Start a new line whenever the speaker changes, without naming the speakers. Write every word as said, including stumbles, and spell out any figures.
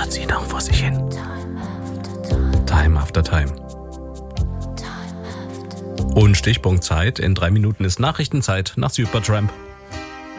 dudert sie noch vor sich hin. Time after time. Und Stichpunkt Zeit. In drei Minuten ist Nachrichtenzeit nach Supertramp.